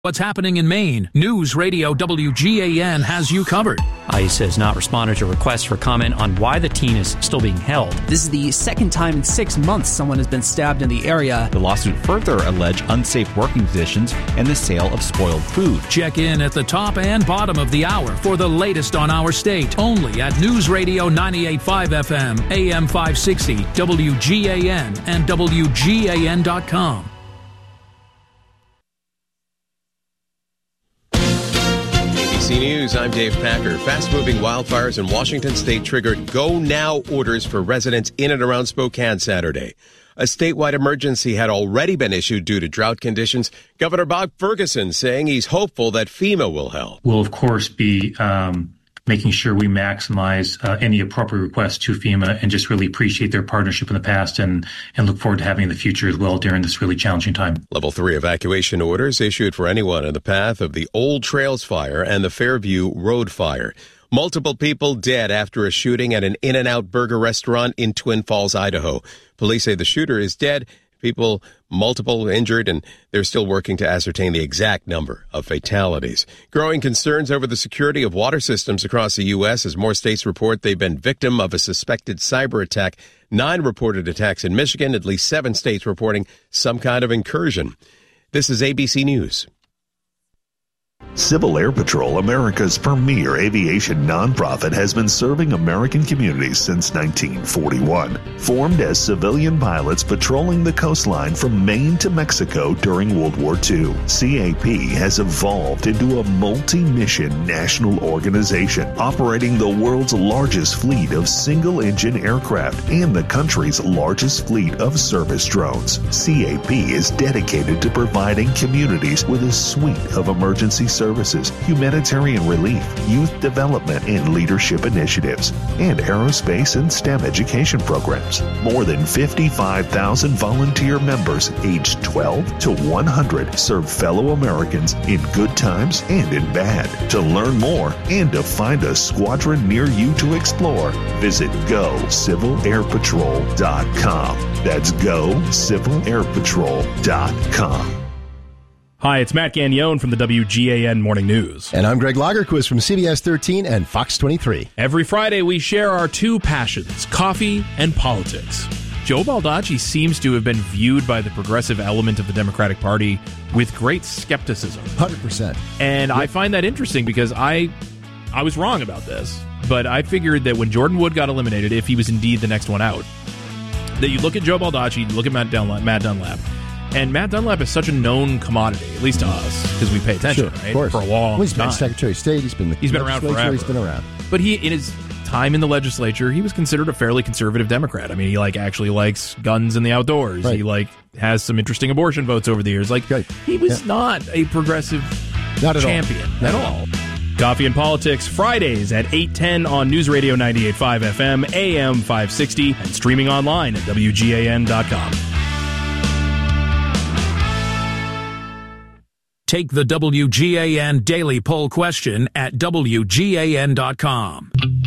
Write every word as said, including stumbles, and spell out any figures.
What's happening in Maine? News Radio W G A N has you covered. ICE has not responded to requests for comment on why the teen is still being held. This is the second time in six months someone has been stabbed in the area. The lawsuit further alleged unsafe working conditions and the sale of spoiled food. Check in at the top and bottom of the hour for the latest on our state. Only at News Radio ninety-eight point five F M, A M five sixty, W G A N, and W G A N dot com. A B C News, I'm Dave Packer. Fast-moving wildfires in Washington state triggered go-now orders for residents in and around Spokane Saturday. A statewide emergency had already been issued due to drought conditions. Governor Bob Ferguson saying he's hopeful that FEMA will help. We'll, of course, be um, making sure we maximize uh, any appropriate requests to FEMA and just really appreciate their partnership in the past and, and look forward to having in the future as well during this really challenging time. Level three evacuation orders issued for anyone in the path of the Old Trails fire and the Fairview Road fire. Multiple people dead after a shooting at an In-N-Out burger restaurant in Twin Falls, Idaho. Police say the shooter is dead. People, multiple injured, and they're still working to ascertain the exact number of fatalities. Growing concerns over the security of water systems across the U S as more states report they've been victim of a suspected cyber attack. Nine reported attacks in Michigan, at least seven states reporting some kind of incursion. This is A B C News. Civil Air Patrol, America's premier aviation nonprofit, has been serving American communities since nineteen forty-one. Formed as civilian pilots patrolling the coastline from Maine to Mexico during World War Two, C A P has evolved into a multi-mission national organization operating the world's largest fleet of single-engine aircraft and the country's largest fleet of service drones. C A P is dedicated to providing communities with a suite of emergency services, humanitarian relief, youth development and leadership initiatives, and aerospace and STEM education programs. More than fifty-five thousand volunteer members aged twelve to one hundred serve fellow Americans in good times and in bad. To learn more and to find a squadron near you to explore, visit go civil air patrol dot com. That's go civil air patrol dot com. Hi, it's Matt Gagnon from the W G A N Morning News. And I'm Greg Lagerquist from C B S thirteen and Fox twenty-three. Every Friday, we share our two passions, coffee and politics. Joe Baldacci seems to have been viewed by the progressive element of the Democratic Party with great skepticism. one hundred percent. And yep. I find that interesting because I, I was wrong about this. But I figured that when Jordan Wood got eliminated, if he was indeed the next one out, that you look at Joe Baldacci, you look at Matt Dunlap, Matt Dunlap And Matt Dunlap is such a known commodity, at least to us, because we pay attention, sure, right? Of course. For a long well, he's time. been Secretary of State. He's been the he's been around forever. He's been around. But he, in his time in the legislature, he was considered a fairly conservative Democrat. I mean, he like actually likes guns in the outdoors. Right. He like has some interesting abortion votes over the years. Like right. he was yeah. not a progressive not at champion all. at all. Coffee and Politics, Fridays at eight ten on News Radio ninety-eight point five F M, A M five sixty, and streaming online at W G A N dot com. Take the W G A N Daily Poll question at W G A N dot com.